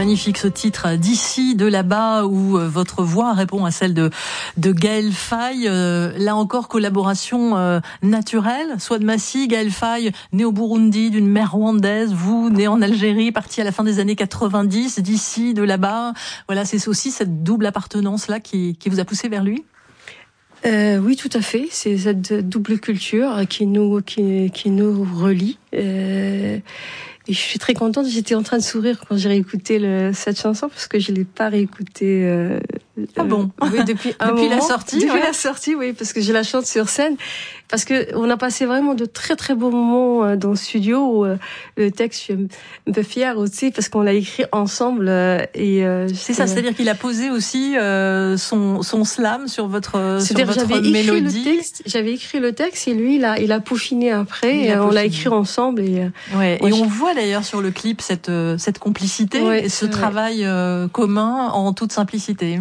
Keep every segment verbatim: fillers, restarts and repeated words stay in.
magnifique ce titre d'ici, de là-bas, où votre voix répond à celle de, de Gaël Faye. Euh, là encore, collaboration euh, naturelle. Souad Massi, Gaël Faye, né au Burundi, d'une mère rwandaise, vous, né en Algérie, parti à la fin des années quatre-vingt-dix, d'ici, de là-bas. Voilà, c'est aussi cette double appartenance-là qui, qui vous a poussé vers lui? Euh, oui, tout à fait. C'est cette double culture qui nous, qui, qui nous relie. Euh, et je suis très contente. J'étais en train de sourire quand j'ai réécouté le, cette chanson parce que je l'ai pas réécoutée. Euh, ah bon euh, oui, depuis un depuis moment, la sortie. Depuis ouais. la sortie, oui, parce que je la chante sur scène. Parce que on a passé vraiment de très très beaux moments dans le studio. Où, euh, le texte, je suis un peu fière aussi parce qu'on l'a écrit ensemble. Euh, et euh, c'est ça, c'est-à-dire qu'il a posé aussi euh, son son slam sur votre sur votre j'avais mélodie. Écrit le texte, j'avais écrit le texte et lui, il a il a peaufiné après. Il et a on peaufiné. l'a écrit ensemble. Et, ouais. Et je... on voit d'ailleurs sur le clip cette cette complicité ouais, et ce travail euh, commun en toute simplicité.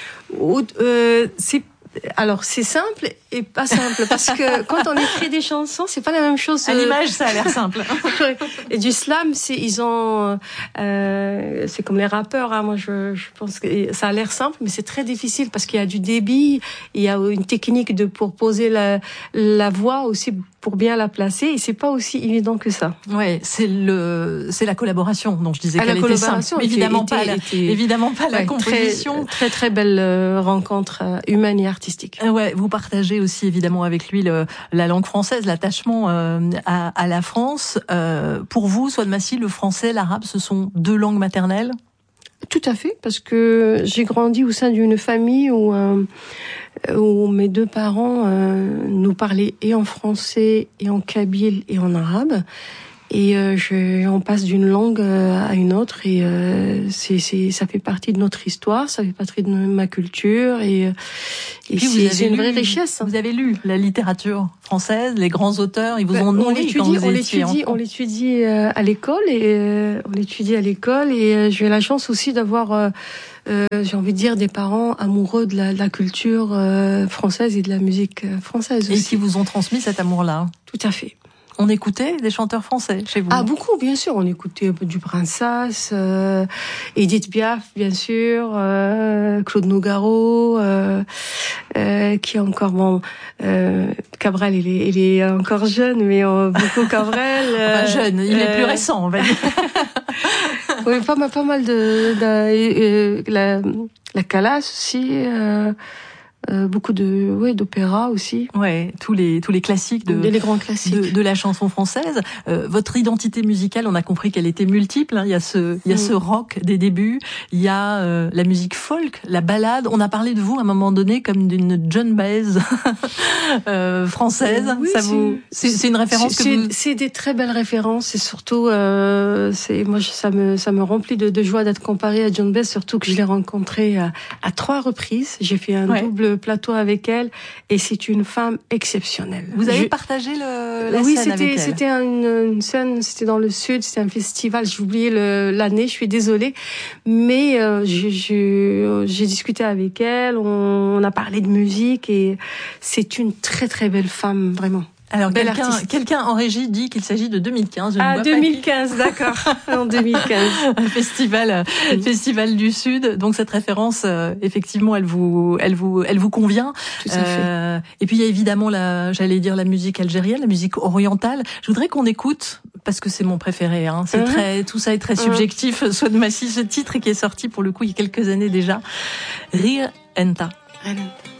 Euh, c'est alors c'est simple et pas simple parce que quand on écrit des chansons, c'est pas la même chose. À l'image, ça a l'air simple. Et du slam, c'est ils ont, euh, c'est comme les rappeurs. Hein, moi, je, je pense que ça a l'air simple, mais c'est très difficile parce qu'il y a du débit, il y a une technique de pour poser la la voix aussi pour bien la placer. Et c'est pas aussi évident que ça. Ouais, c'est le, c'est la collaboration dont je disais à qu'elle la était simple. Mais évidemment était, pas, la, était, évidemment pas la ouais, composition. Très, très très belle euh, rencontre euh, humaine et artistique. Ouais, vous partagez aussi évidemment avec lui le, la langue française, l'attachement euh, à, à la France. Euh, pour vous, Souad Massi, le français, l'arabe, ce sont deux langues maternelles? Tout à fait, parce que j'ai grandi au sein d'une famille où, euh, où mes deux parents euh, nous parlaient et en français, et en kabyle, et en arabe. Et euh, je, on passe d'une langue à une autre, et euh, c'est, c'est, ça fait partie de notre histoire, ça fait partie de ma culture, et, et c'est, c'est une vraie richesse. Vous avez lu la littérature française, les grands auteurs, ils vous ont ben, nourri quand vous on étiez l'étudie, enfant. on l'étudie à l'école, et euh, on l'étudie à l'école, et j'ai la chance aussi d'avoir, euh, euh, j'ai envie de dire, des parents amoureux de la, de la culture euh, française et de la musique française aussi. Et qui vous ont transmis cet amour-là. Tout à fait. On écoutait des chanteurs français chez vous? Ah, beaucoup, bien sûr. On écoutait du Brassens, euh, Edith Piaf, bien sûr, euh, Claude Nougaro, euh, euh, qui est encore bon. Euh, Cabrel, il est, il est encore jeune, mais euh, beaucoup Cabrel. Euh, enfin, jeune, il euh, est plus récent, on va dire. Oui, pas mal, pas mal de, de, de, de la, la Calas aussi. Euh, Euh, beaucoup de ouais d'opéra aussi. Ouais, tous les tous les classiques de les grands classiques de, de la chanson française. Euh, votre identité musicale, on a compris qu'elle était multiple. Hein. Il y a ce il y a mmh. ce rock des débuts, il y a euh, la musique folk, la ballade. On a parlé de vous à un moment donné comme d'une Joan Baez euh, française. Oui, ça c'est, vous c'est, c'est une référence c'est, que vous... c'est des très belles références et surtout euh, c'est moi ça me ça me remplit de, de joie d'être comparée à Joan Baez, surtout que je l'ai rencontrée à, à trois reprises. J'ai fait un ouais. double plateau avec elle et c'est une femme exceptionnelle. Vous avez je... partagé le, la oui, scène avec elle? Oui, c'était une, une scène, c'était dans le sud, c'était un festival, j'ai oublié le, l'année, je suis désolée, mais euh, je, je, j'ai discuté avec elle, on, on a parlé de musique et c'est une très très belle femme, vraiment. Alors, quelqu'un, quelqu'un en régie dit qu'il s'agit de deux mille quinze. Je ah, deux mille quinze, d'accord. En deux mille quinze. Un festival, oui. Festival du Sud. Donc, cette référence, euh, effectivement, elle vous, elle vous, elle vous convient. Tout à euh, fait. Et puis, il y a évidemment la, j'allais dire la musique algérienne, la musique orientale. Je voudrais qu'on écoute, parce que c'est mon préféré, hein. C'est mmh. très, tout ça est très subjectif. Mmh. Souad Massi, ce titre qui est sorti pour le coup il y a quelques années déjà. Rire Enta.